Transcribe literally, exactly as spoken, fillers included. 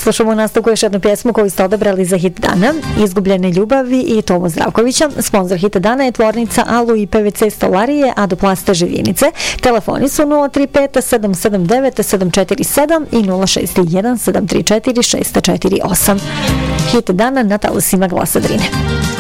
Slušamo u nastavku još jednu pjesmu koju ste odabrali za hit dana, Izgubljene ljubavi i Tomu Zdravkovića. Sponzor hita dana je tvornica Alu i P V C stolarije Adoplaste Živinice. Telefoni su nula tri pet sedam sedam devet sedam četiri sedam i nula šest jedan sedam tri četiri šest četiri osam. Hit dana na talasima Glasa Drine.